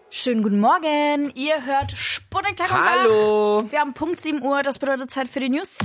Schönen guten Morgen, ihr hört Sputnik Tag und Nacht. Hallo. Wir haben Punkt 7 Uhr, das bedeutet Zeit für die News.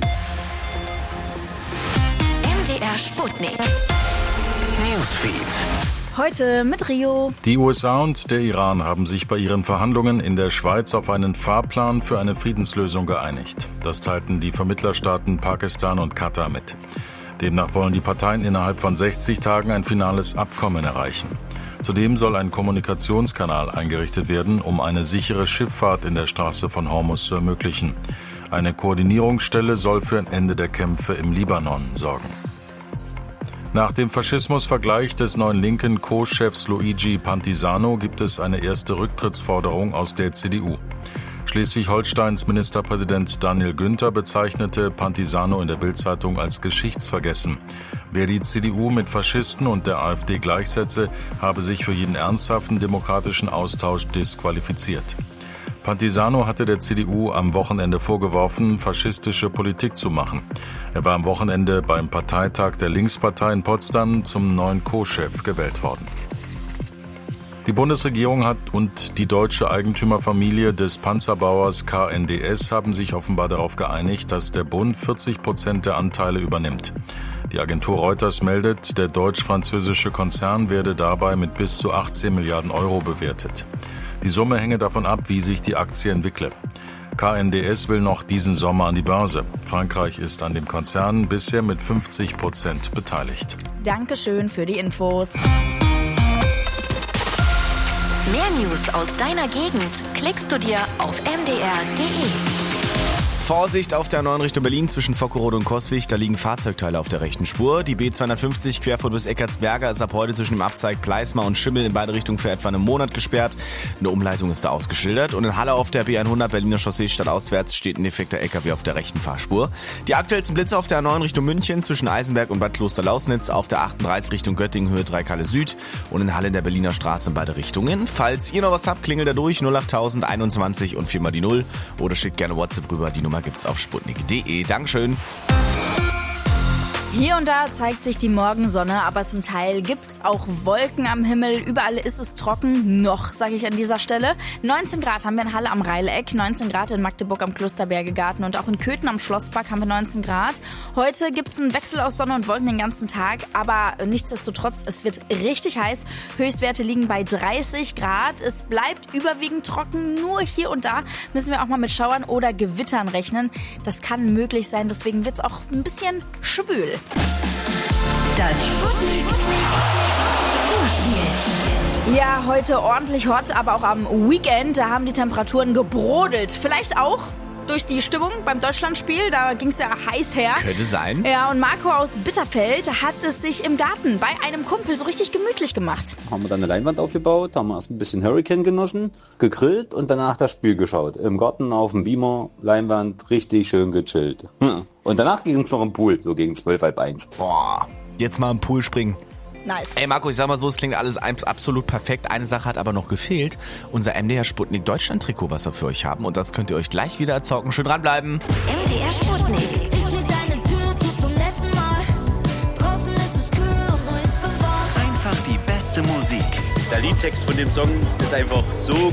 MDR Sputnik Newsfeed. Heute mit Rio. Die USA und der Iran haben sich bei ihren Verhandlungen in der Schweiz auf einen Fahrplan für eine Friedenslösung geeinigt. Das teilten die Vermittlerstaaten Pakistan und Katar mit. Demnach wollen die Parteien innerhalb von 60 Tagen ein finales Abkommen erreichen. Zudem soll ein Kommunikationskanal eingerichtet werden, um eine sichere Schifffahrt in der Straße von Hormuz zu ermöglichen. Eine Koordinierungsstelle soll für ein Ende der Kämpfe im Libanon sorgen. Nach dem Faschismusvergleich des neuen linken Co-Chefs Luigi Pantisano gibt es eine erste Rücktrittsforderung aus der CDU. Schleswig-Holsteins Ministerpräsident Daniel Günther bezeichnete Pantisano in der Bild-Zeitung als geschichtsvergessen. Wer die CDU mit Faschisten und der AfD gleichsetze, habe sich für jeden ernsthaften demokratischen Austausch disqualifiziert. Pantisano hatte der CDU am Wochenende vorgeworfen, faschistische Politik zu machen. Er war am Wochenende beim Parteitag der Linkspartei in Potsdam zum neuen Co-Chef gewählt worden. Die Bundesregierung und die deutsche Eigentümerfamilie des Panzerbauers KNDS haben sich offenbar darauf geeinigt, dass der Bund 40% der Anteile übernimmt. Die Agentur Reuters meldet, der deutsch-französische Konzern werde dabei mit bis zu 18 Milliarden Euro bewertet. Die Summe hänge davon ab, wie sich die Aktie entwickle. KNDS will noch diesen Sommer an die Börse. Frankreich ist an dem Konzern bisher mit 50% beteiligt. Dankeschön für die Infos. Mehr News aus deiner Gegend klickst du dir auf mdr.de. Vorsicht auf der 9 Richtung Berlin zwischen Vockerode und Coswig, da liegen Fahrzeugteile auf der rechten Spur. Die B250 Querfurt bis Eckartsberger ist ab heute zwischen dem Abzweig Pleismar und Schimmel in beide Richtungen für etwa einen Monat gesperrt. Eine Umleitung ist da ausgeschildert. Und in Halle auf der B100 Berliner Chaussee stadtauswärts steht ein defekter LKW auf der rechten Fahrspur. Die aktuellsten Blitze auf der 9 Richtung München zwischen Eisenberg und Bad Kloster-Lausnitz, auf der 38 Richtung Göttingen Höhe 3 Kalle Süd und in Halle in der Berliner Straße in beide Richtungen. Falls ihr noch was habt, klingelt da durch 08000 21 und 4 mal die 0 oder schickt gerne WhatsApp rüber. Die Nummer gibt's auf sputnik.de. Dankeschön. Hier und da zeigt sich die Morgensonne, aber zum Teil gibt's auch Wolken am Himmel. Überall ist es trocken, noch, sage ich an dieser Stelle. 19 Grad haben wir in Halle am Reileck, 19 Grad in Magdeburg am Klosterbergegarten und auch in Köthen am Schlosspark haben wir 19 Grad. Heute gibt's einen Wechsel aus Sonne und Wolken den ganzen Tag, aber nichtsdestotrotz, es wird richtig heiß. Höchstwerte liegen bei 30 Grad. Es bleibt überwiegend trocken, nur hier und da müssen wir auch mal mit Schauern oder Gewittern rechnen. Das kann möglich sein, deswegen wird's auch ein bisschen schwül. Das Sputnik Frühspiel. Ja, heute ordentlich hot, aber auch am Weekend, da haben die Temperaturen gebrodelt. Vielleicht auch durch die Stimmung beim Deutschlandspiel, da ging es ja heiß her. Könnte sein. Ja, und Marco aus Bitterfeld hat es sich im Garten bei einem Kumpel so richtig gemütlich gemacht. Haben wir dann eine Leinwand aufgebaut, haben erst ein bisschen Hurricane genossen, gegrillt und danach das Spiel geschaut. Im Garten auf dem Beamer, Leinwand, richtig schön gechillt. Und danach ging es noch im Pool, so gegen 12, halb 1. Boah, jetzt mal im Pool springen. Nice. Ey Marco, ich sag mal so, es klingt alles absolut perfekt. Eine Sache hat aber noch gefehlt. Unser MDR Sputnik Deutschland Trikot, was wir für euch haben. Und das könnt ihr euch gleich wieder erzocken. Schön dranbleiben. MDR Sputnik. Ich zieh deine Tür zu zum letzten Mal. Draußen ist es kühl und neues bewacht. Einfach die beste Musik. Der Liedtext von dem Song ist einfach so